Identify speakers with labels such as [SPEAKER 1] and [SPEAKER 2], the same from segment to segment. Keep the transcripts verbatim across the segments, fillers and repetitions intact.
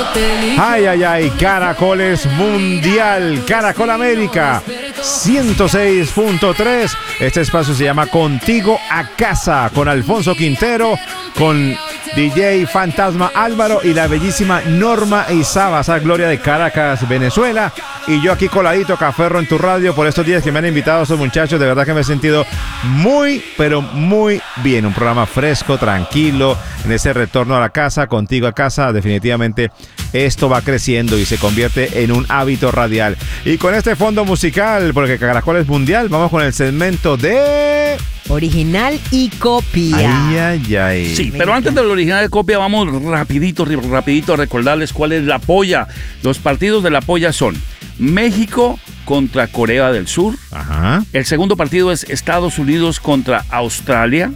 [SPEAKER 1] Ay, ay, ay, Caracoles Mundial, Caracol América, ciento seis punto tres. Este espacio se llama Contigo a Casa, con Alfonso Quintero, con D J Fantasma Álvaro y la bellísima Norma Izaba, esa gloria de Caracas, Venezuela. Y yo aquí coladito, Caferro, en tu radio, por estos días que me han invitado esos muchachos. De verdad que me he sentido muy, pero muy bien. Un programa fresco, tranquilo, en ese retorno a la casa, Contigo a Casa. Definitivamente esto va creciendo y se convierte en un hábito radial. Y con este fondo musical, porque Caracol es mundial, vamos con el segmento de...
[SPEAKER 2] Original y copia.
[SPEAKER 1] Ay, ay, ay.
[SPEAKER 3] Sí, pero antes del original y copia, vamos rapidito, rapidito a recordarles cuál es la polla. Los partidos de la polla son México contra Corea del Sur.
[SPEAKER 1] Ajá.
[SPEAKER 3] El segundo partido es Estados Unidos contra Australia.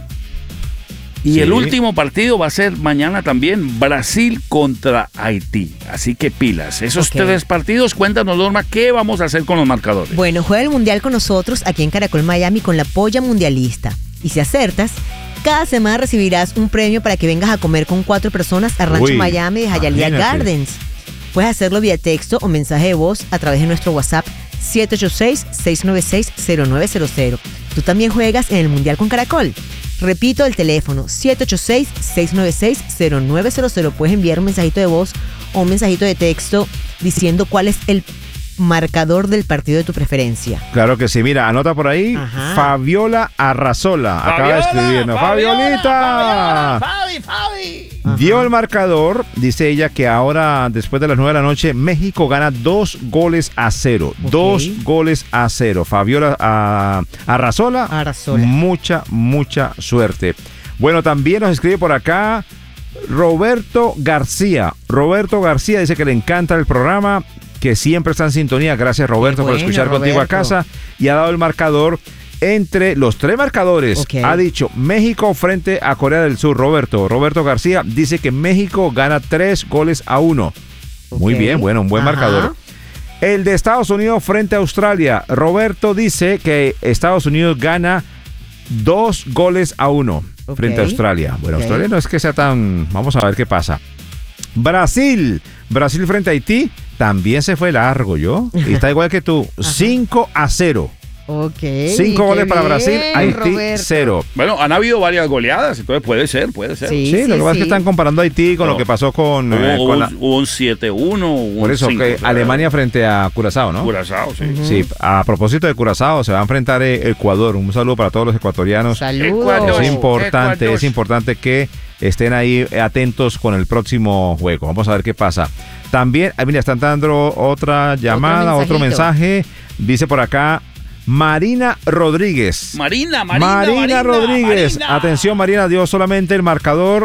[SPEAKER 3] Y
[SPEAKER 1] Sí.
[SPEAKER 3] el último partido va a ser mañana también, Brasil contra Haití. Así que pilas. Esos
[SPEAKER 2] Ok.
[SPEAKER 3] tres partidos, cuéntanos, Norma, ¿qué vamos a hacer con los marcadores?
[SPEAKER 2] Bueno, juega el Mundial con nosotros aquí en Caracol Miami con la polla mundialista. Y si acertas, cada semana recibirás un premio para que vengas a comer con cuatro personas a Rancho
[SPEAKER 1] Uy,
[SPEAKER 2] Miami de Hialeah
[SPEAKER 1] imagínate.
[SPEAKER 2] Gardens. Puedes hacerlo vía texto o mensaje de voz a través de nuestro WhatsApp siete ocho seis, seis nueve seis, cero nueve cero cero. Tú también juegas en el Mundial con Caracol. Repito el teléfono, siete ocho seis, seis nueve seis, cero nueve cero cero. Puedes enviar un mensajito de voz o un mensajito de texto diciendo cuál es el marcador del partido de tu preferencia.
[SPEAKER 1] Claro que sí, mira, anota por ahí.
[SPEAKER 2] Ajá.
[SPEAKER 1] Fabiola Arrazola acaba de escribirnos. ¡Fabiolita!
[SPEAKER 3] ¡Fabi, Fabi!
[SPEAKER 1] Dio el marcador, dice ella, que ahora, después de las nueve de la noche, México gana dos goles a cero.
[SPEAKER 2] Ok.
[SPEAKER 1] Dos goles a cero. Fabiola a, Arrazola,
[SPEAKER 2] Arrazola.
[SPEAKER 1] mucha, mucha suerte. Bueno, también nos escribe por acá Roberto García. Roberto García dice que le encanta el programa, que siempre está en sintonía. Gracias, Roberto,
[SPEAKER 2] Qué
[SPEAKER 1] por
[SPEAKER 2] bueno,
[SPEAKER 1] escuchar Contigo a
[SPEAKER 2] Roberto.
[SPEAKER 1] Casa. Y ha dado el marcador entre los tres marcadores.
[SPEAKER 2] Ok.
[SPEAKER 1] Ha dicho México frente a Corea del Sur. Roberto, Roberto García dice que México gana tres goles a uno. Muy
[SPEAKER 2] Ok.
[SPEAKER 1] bien, bueno, un buen
[SPEAKER 2] Ajá.
[SPEAKER 1] marcador. El de Estados Unidos frente a Australia. Roberto dice que Estados Unidos gana dos goles a uno
[SPEAKER 2] Ok.
[SPEAKER 1] frente a Australia. Bueno,
[SPEAKER 2] Ok.
[SPEAKER 1] Australia no es que sea tan... Vamos a ver qué pasa. Brasil. Brasil frente a Haití. También se fue largo, ¿yo? Y está igual que tú. cinco a cero.
[SPEAKER 2] Ok.
[SPEAKER 1] cinco
[SPEAKER 2] qué
[SPEAKER 1] goles para
[SPEAKER 2] bien,
[SPEAKER 1] Brasil, Haití
[SPEAKER 2] Roberto.
[SPEAKER 1] cero.
[SPEAKER 3] Bueno, han habido varias goleadas, entonces puede ser, puede ser.
[SPEAKER 2] Sí.
[SPEAKER 1] Sí, lo que pasa es que están comparando a Haití con
[SPEAKER 3] No.
[SPEAKER 1] lo que pasó con...
[SPEAKER 3] Hubo,
[SPEAKER 1] eh,
[SPEAKER 3] hubo
[SPEAKER 1] con la-
[SPEAKER 3] un- hubo un siete uno, hubo
[SPEAKER 1] por
[SPEAKER 3] un
[SPEAKER 1] eso,
[SPEAKER 3] cinco,
[SPEAKER 1] que
[SPEAKER 3] o sea,
[SPEAKER 1] Alemania frente a Curazao, ¿no?
[SPEAKER 3] Curazao, sí.
[SPEAKER 1] Sí, a propósito de Curazao, se va a enfrentar eh, Ecuador. Un saludo para todos los ecuatorianos.
[SPEAKER 2] Saludos.
[SPEAKER 3] Ecuador.
[SPEAKER 1] Es importante,
[SPEAKER 3] Ecuador.
[SPEAKER 1] es importante que estén ahí atentos con el próximo juego. Vamos a ver qué pasa. También, ah, mira, están dando otra llamada, otro,
[SPEAKER 2] mensajito.
[SPEAKER 1] mensaje. Dice por acá Marina Rodríguez.
[SPEAKER 3] Marina, Marina,
[SPEAKER 1] Marina,
[SPEAKER 3] Marina
[SPEAKER 1] Rodríguez.
[SPEAKER 3] Marina.
[SPEAKER 1] Atención, Marina, dio solamente el marcador